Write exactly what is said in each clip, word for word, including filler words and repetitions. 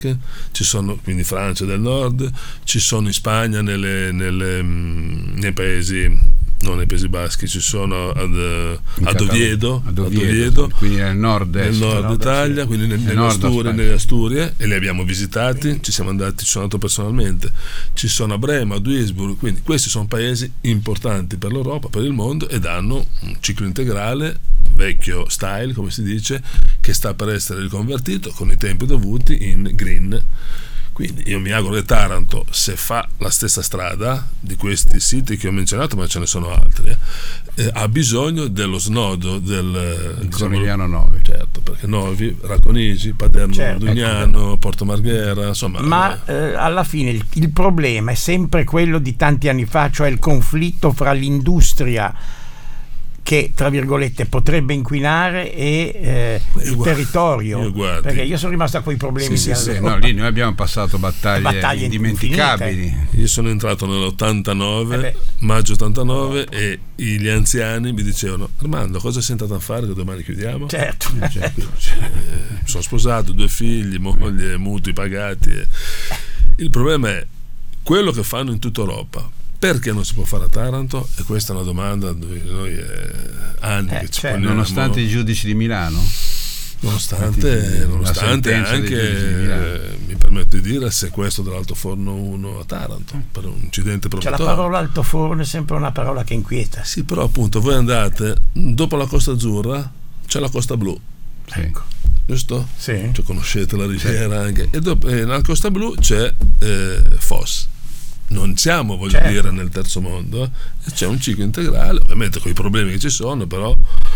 ci sono quindi Francia del Nord, ci sono in Spagna nelle, nelle, nei paesi non nei Paesi Baschi, ci sono ad, ad Oviedo, ad Oviedo, ad Oviedo quindi nel nord, nel nord nord Italia, sì. quindi nel, nelle, nord Asturie, nelle Asturie, e li abbiamo visitati, ci siamo andati, ci sono andato personalmente, ci sono a Brema, a Duisburg, quindi questi sono paesi importanti per l'Europa, per il mondo, ed hanno un ciclo integrale vecchio style, come si dice, che sta per essere riconvertito con i tempi dovuti in green. Quindi io mi auguro che Taranto, se fa la stessa strada di questi siti che ho menzionato, ma ce ne sono altri, eh, ha bisogno dello snodo del di diciamo, Corigliano Novi, certo, perché Novi, Racconigi, Paderno, certo, Dugnano, ecco. Porto Marghera, insomma. Ma eh, alla fine il, il problema è sempre quello di tanti anni fa, cioè il conflitto fra l'industria che tra virgolette potrebbe inquinare e eh, il guardi, territorio, io perché io sono rimasto a quei problemi sì, di sì, sì, no, lì noi abbiamo passato battaglie, battaglie indimenticabili. Infinite. Io sono entrato nell'ottantanove, eh maggio ottantanove, e gli anziani mi dicevano: Armando, cosa sei andato a fare che domani chiudiamo? Certo, cioè, eh, sono sposato, due figli, moglie, mutui pagati. Il problema è quello che fanno in tutta Europa. Perché non si può fare a Taranto? E questa è una domanda dove noi è anni eh, che ci cioè, poniamo. Nonostante i giudici di Milano, nonostante, nonostante anche, eh, mi permetto di dire, il sequestro dell'altoforno uno a Taranto per un incidente provocatorio. Cioè, la parola altoforno è sempre una parola che inquieta. Sì, però appunto voi andate dopo la Costa Azzurra, c'è la Costa Blu, sì. Ecco, giusto? Sì. Cioè, conoscete la riviera, sì. Anche, e dopo eh, nella Costa Blu c'è eh, Foss. Non siamo, voglio certo. dire, nel terzo mondo, eh? C'è un ciclo integrale, ovviamente con i problemi che ci sono, però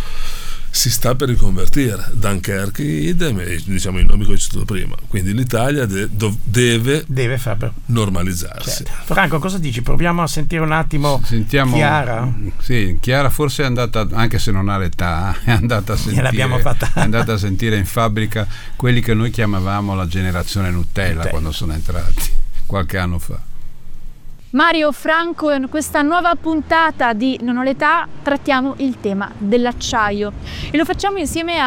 si sta per riconvertire. Dunkerque, idem, diciamo i nomi che ho citato prima. Quindi l'Italia de- dov- deve, deve far... normalizzarsi. Certo. Franco, cosa dici? Proviamo a sentire un attimo. Sentiamo, Chiara. Sì, Chiara forse è andata, anche se non ha l'età, è andata a sentire, fatta. è andata a sentire in fabbrica quelli che noi chiamavamo la generazione Nutella, Nutella. Quando sono entrati qualche anno fa. Mario, Franco, in questa nuova puntata di Non ho l'età trattiamo il tema dell'acciaio e lo facciamo insieme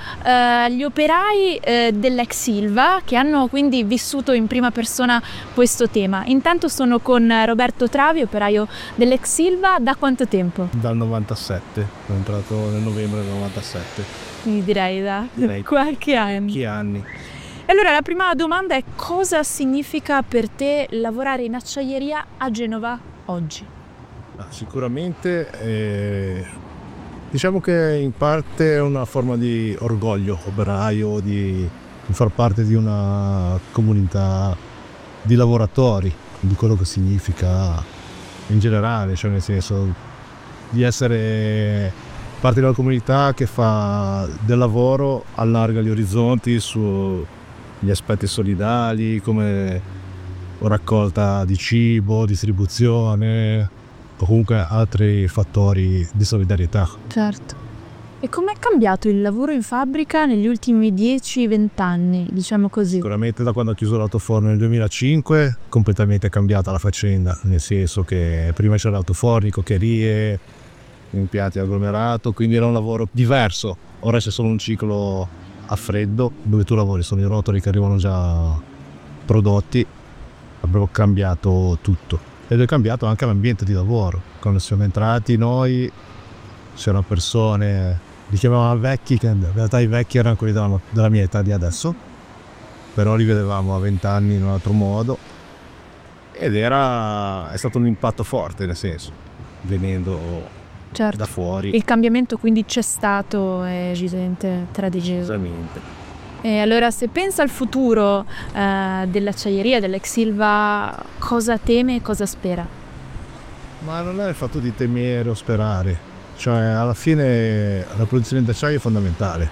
agli eh, operai eh, dell'ex Ilva che hanno quindi vissuto in prima persona questo tema. Intanto sono con Roberto Travi, operaio dell'ex Ilva. Da quanto tempo? Dal novantasette, sono entrato nel novembre del novantasette. Quindi direi da direi qualche anno. Qualche anni. Allora la prima domanda è: cosa significa per te lavorare in acciaieria a Genova oggi? Ah, sicuramente eh, diciamo che in parte è una forma di orgoglio operaio, di, di far parte di una comunità di lavoratori, di quello che significa in generale, cioè nel senso di essere parte di una comunità che fa del lavoro, allarga gli orizzonti su gli aspetti solidali come raccolta di cibo, distribuzione o comunque altri fattori di solidarietà. Certo. E com'è cambiato il lavoro in fabbrica negli ultimi dieci venti anni, diciamo così? Sicuramente da quando ho chiuso l'altoforno nel duemilacinque completamente cambiata la faccenda, nel senso che prima c'era l'altofornico, coccherie, impianti agglomerato, quindi era un lavoro diverso. Ora c'è solo un ciclo a freddo dove tu lavori, sono i rotoli che arrivano già prodotti. Abbiamo cambiato tutto ed è cambiato anche l'ambiente di lavoro. Quando siamo entrati noi c'erano persone, li chiamavamo vecchi, che in realtà i vecchi erano quelli della, della mia età di adesso, però li vedevamo a vent'anni in un altro modo ed era è stato un impatto forte, nel senso, venendo certo. da fuori. Il cambiamento quindi c'è stato, è evidente, tradigioso. Esattamente. E allora, se pensa al futuro eh, dell'acciaieria, dell'ex Ilva, cosa teme e cosa spera? Ma non è il fatto di temere o sperare, cioè alla fine la produzione d'acciaio è fondamentale.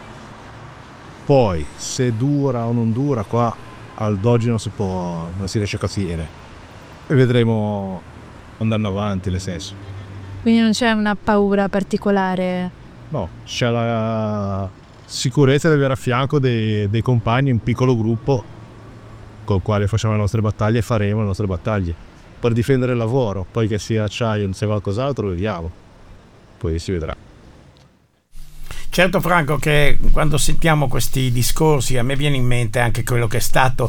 Poi se dura o non dura, qua al d'oggi non si può, non si riesce a capire e vedremo andando avanti, nel senso. Quindi non c'è una paura particolare? No, c'è la sicurezza di avere a fianco dei, dei compagni, un piccolo gruppo col quale facciamo le nostre battaglie e faremo le nostre battaglie per difendere il lavoro. Poi che sia acciaio o sia qualcos'altro, vediamo, poi si vedrà. Certo, Franco, che quando sentiamo questi discorsi a me viene in mente anche quello che è stato